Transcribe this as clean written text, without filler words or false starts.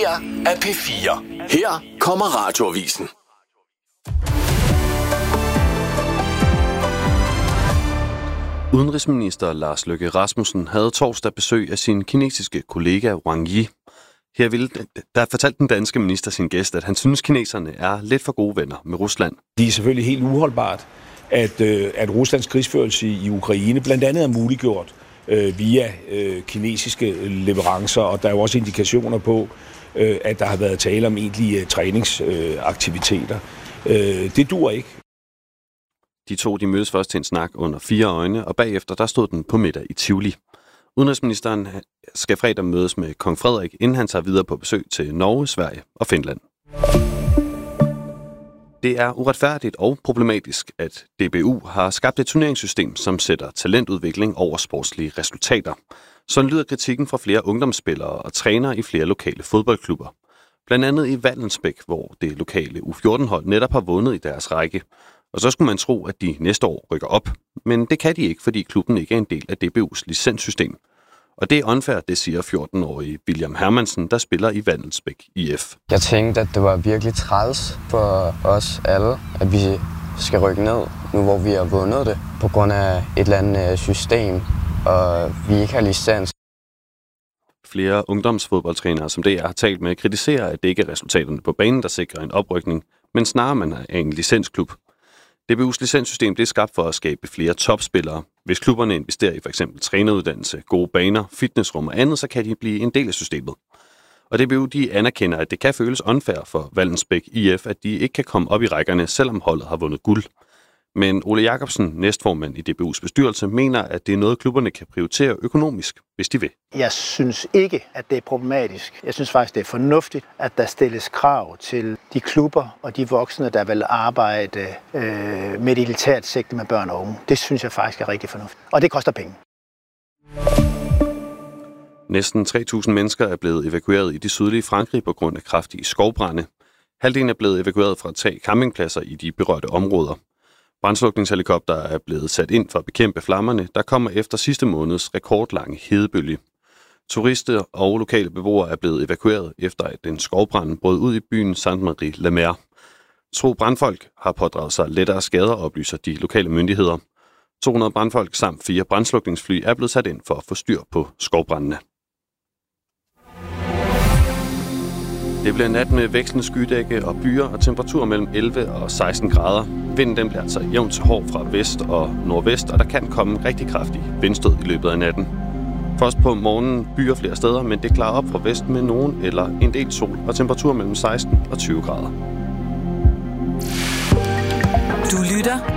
her er P4. Her kommer Radioavisen. Udenrigsminister Lars Løkke Rasmussen havde torsdag besøg af sin kinesiske kollega Wang Yi. Der fortalte den danske minister sin gæst, at han synes, kineserne er lidt for gode venner med Rusland. Det er selvfølgelig helt uholdbart, at Ruslands krigsførelse i Ukraine blandt andet er muliggjort via kinesiske leverancer, og der er jo også indikationer på, at der har været tale om egentlige træningsaktiviteter. Det duer ikke. De to mødtes først til en snak under 4 øjne, og bagefter der stod den på middag i Tivoli. Udenrigsministeren skal fredag mødes med kong Frederik, inden han tager videre på besøg til Norge, Sverige og Finland. Det er uretfærdigt og problematisk, at DBU har skabt et turneringssystem, som sætter talentudvikling over sportslige resultater. Sådan lyder kritikken fra flere ungdomsspillere og trænere i flere lokale fodboldklubber. Blandt andet i Vallensbæk, hvor det lokale U14-hold netop har vundet i deres række. Og så skulle man tro, at de næste år rykker op. Men det kan de ikke, fordi klubben ikke er en del af DBU's licenssystem. Og det er unfair, det siger 14-årige William Hermansen, der spiller i Vallensbæk IF. Jeg tænkte, at det var virkelig træls for os alle, at vi skal rykke ned, nu hvor vi har vundet det, på grund af et eller andet system, og vi ikke har licens. Flere ungdomsfodboldtrænere, som det har talt med, kritiserer, at det ikke er resultaterne på banen, der sikrer en oprykning, men snarere man er en licensklub. DBU's licenssystem det er skabt for at skabe flere topspillere. Hvis klubberne investerer i f.eks. træneruddannelse, gode baner, fitnessrum og andet, så kan de blive en del af systemet. Og DBU de anerkender, at det kan føles unfair for Vallensbæk IF, at de ikke kan komme op i rækkerne, selvom holdet har vundet guld. Men Ole Jacobsen, næstformand i DBU's bestyrelse, mener, at det er noget, klubberne kan prioritere økonomisk, hvis de vil. Jeg synes ikke, at det er problematisk. Jeg synes faktisk, det er fornuftigt, at der stilles krav til de klubber og de voksne, der vil arbejde med et elitært sigte med børn og unge. Det synes jeg faktisk er rigtig fornuftigt. Og det koster penge. Næsten 3.000 mennesker er blevet evakueret i det sydlige Frankrig på grund af kraftige skovbrande. Halvdelen er blevet evakueret fra 3 campingpladser i de berørte områder. Brandslukningshelikopter er blevet sat ind for at bekæmpe flammerne, der kommer efter sidste måneds rekordlange hedebølge. Turister og lokale beboere er blevet evakueret efter at en skovbrand brød ud i byen Sainte-Marie-la-Mer. 2 brandfolk har pådraget sig lettere skader, oplyser de lokale myndigheder. 200 brandfolk samt 4 brandslukningsfly er blevet sat ind for at få styr på skovbrandene. Det bliver nat med vekslende skydække og byer og temperaturer mellem 11 og 16 grader. Vinden den bliver altså jævnt til hård fra vest og nordvest, og der kan komme rigtig kraftig vindstød i løbet af natten. Først på morgenen byer flere steder, men det klarer op fra vest med nogen eller en del sol og temperaturer mellem 16 og 20 grader. Du lytter